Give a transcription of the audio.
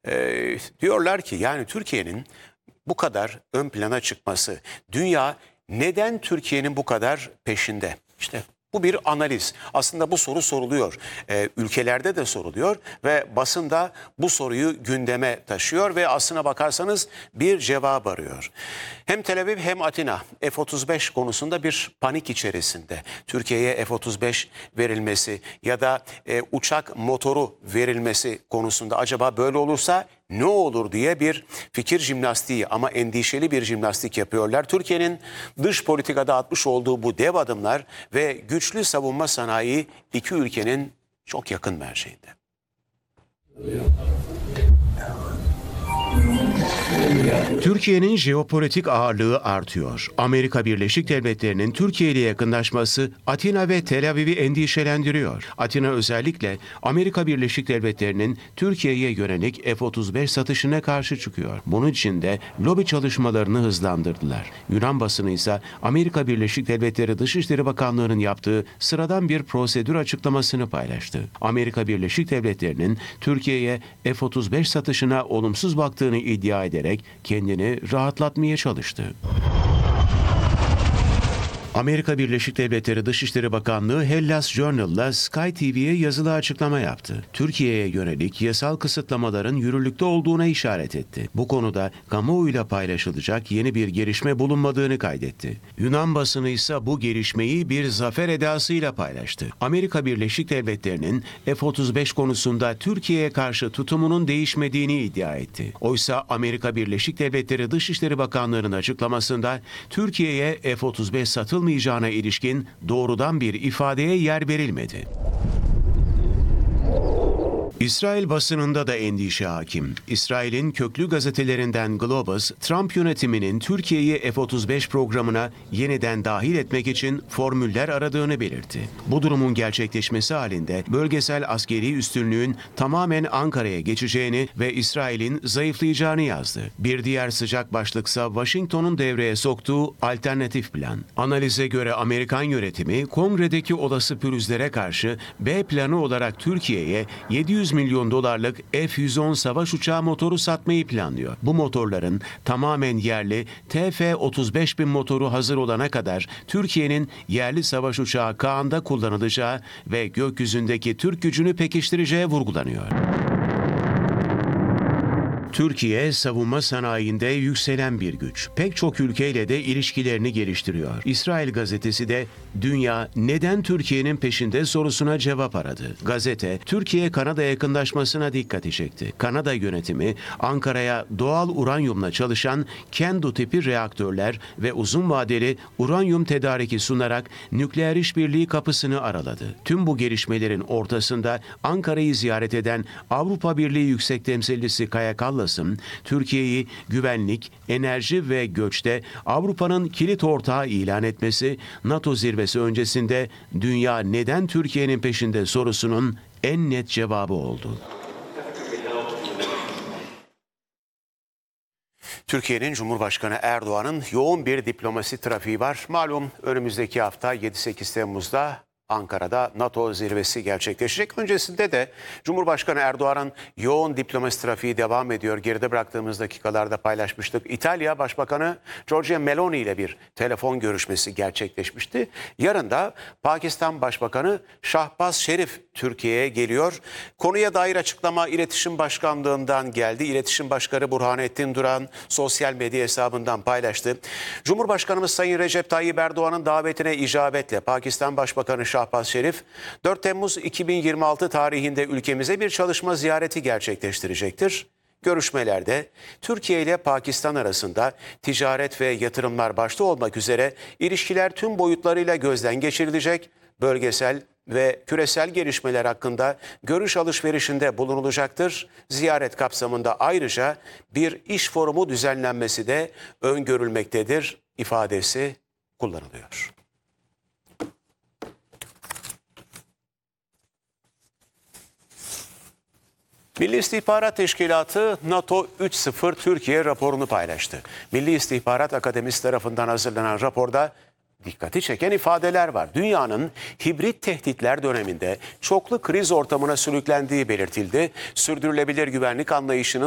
Diyorlar ki yani Türkiye'nin bu kadar ön plana çıkması, dünya neden Türkiye'nin bu kadar peşinde? İşte bu bir analiz. Aslında bu soru soruluyor. Ülkelerde de soruluyor ve basın da bu soruyu gündeme taşıyor ve aslına bakarsanız bir cevap arıyor. Hem Tel Aviv hem Atina F-35 konusunda bir panik içerisinde. Türkiye'ye F-35 verilmesi ya da uçak motoru verilmesi konusunda acaba böyle olursa ne olur diye bir fikir jimnastiği ama endişeli bir jimnastik yapıyorlar. Türkiye'nin dış politikada atmış olduğu bu dev adımlar ve güçlü savunma sanayi iki ülkenin çok yakın merceğinde. Türkiye'nin jeopolitik ağırlığı artıyor. Amerika Birleşik Devletleri'nin Türkiye ile yakınlaşması Atina ve Tel Aviv'i endişelendiriyor. Atina özellikle Amerika Birleşik Devletleri'nin Türkiye'ye yönelik F-35 satışına karşı çıkıyor. Bunun için de lobi çalışmalarını hızlandırdılar. Yunan basını ise Amerika Birleşik Devletleri Dışişleri Bakanlığı'nın yaptığı sıradan bir prosedür açıklamasını paylaştı. Amerika Birleşik Devletleri'nin Türkiye'ye F-35 satışına olumsuz baktığını iddia ederek kendini rahatlatmaya çalıştı. Amerika Birleşik Devletleri Dışişleri Bakanlığı Hellas Journal'la Sky TV'ye yazılı açıklama yaptı. Türkiye'ye yönelik yasal kısıtlamaların yürürlükte olduğuna işaret etti. Bu konuda kamuoyuyla paylaşılacak yeni bir gelişme bulunmadığını kaydetti. Yunan basını ise bu gelişmeyi bir zafer edasıyla paylaştı. Amerika Birleşik Devletleri'nin F-35 konusunda Türkiye'ye karşı tutumunun değişmediğini iddia etti. Oysa Amerika Birleşik Devletleri Dışişleri Bakanlığı'nın açıklamasında Türkiye'ye F-35 satılmayacağına ilişkin doğrudan bir ifadeye yer verilmedi. İsrail basınında da endişe hakim. İsrail'in köklü gazetelerinden Globus, Trump yönetiminin Türkiye'yi F-35 programına yeniden dahil etmek için formüller aradığını belirtti. Bu durumun gerçekleşmesi halinde bölgesel askeri üstünlüğün tamamen Ankara'ya geçeceğini ve İsrail'in zayıflayacağını yazdı. Bir diğer sıcak başlıksa Washington'un devreye soktuğu alternatif plan. Analize göre Amerikan yönetimi kongredeki olası pürüzlere karşı B planı olarak Türkiye'ye 700 milyon dolarlık F-110 savaş uçağı motoru satmayı planlıyor. Bu motorların tamamen yerli TF-35.000 motoru hazır olana kadar Türkiye'nin yerli savaş uçağı Kaan'da kullanılacağı ve gökyüzündeki Türk gücünü pekiştireceği vurgulanıyor. Türkiye, savunma sanayinde yükselen bir güç. Pek çok ülkeyle de ilişkilerini geliştiriyor. İsrail gazetesi de dünya neden Türkiye'nin peşinde sorusuna cevap aradı. Gazete, Türkiye-Kanada yakınlaşmasına dikkati çekti. Kanada yönetimi, Ankara'ya doğal uranyumla çalışan Kendu tipi reaktörler ve uzun vadeli uranyum tedariki sunarak nükleer işbirliği kapısını araladı. Tüm bu gelişmelerin ortasında Ankara'yı ziyaret eden Avrupa Birliği Yüksek Temsilcisi Kaja Kallas, Türkiye'yi güvenlik, enerji ve göçte Avrupa'nın kilit ortağı ilan etmesi, NATO zirvesi öncesinde dünya neden Türkiye'nin peşinde sorusunun en net cevabı oldu. Türkiye'nin Cumhurbaşkanı Erdoğan'ın yoğun bir diplomasi trafiği var. Malum önümüzdeki hafta 7-8 Temmuz'da Ankara'da NATO zirvesi gerçekleşecek. Öncesinde de Cumhurbaşkanı Erdoğan'ın yoğun diplomasi trafiği devam ediyor. Geride bıraktığımız dakikalarda paylaşmıştık. İtalya Başbakanı Giorgia Meloni ile bir telefon görüşmesi gerçekleşmişti. Yarın da Pakistan Başbakanı Shahbaz Sharif Türkiye'ye geliyor. Konuya dair açıklama İletişim Başkanlığı'ndan geldi. İletişim Başkanı Burhanettin Duran sosyal medya hesabından paylaştı. Cumhurbaşkanımız Sayın Recep Tayyip Erdoğan'ın davetine icabetle Pakistan Başbakanı Shahbaz Sharif 4 Temmuz 2026 tarihinde ülkemize bir çalışma ziyareti gerçekleştirecektir. Görüşmelerde Türkiye ile Pakistan arasında ticaret ve yatırımlar başta olmak üzere ilişkiler tüm boyutlarıyla gözden geçirilecek, bölgesel ve küresel gelişmeler hakkında görüş alışverişinde bulunulacaktır. Ziyaret kapsamında ayrıca bir iş forumu düzenlenmesi de öngörülmektedir ifadesi kullanılıyor. Milli İstihbarat Teşkilatı NATO 3.0 Türkiye raporunu paylaştı. Milli İstihbarat Akademisi tarafından hazırlanan raporda dikkati çeken ifadeler var. Dünyanın hibrit tehditler döneminde çoklu kriz ortamına sürüklendiği belirtildi. Sürdürülebilir güvenlik anlayışının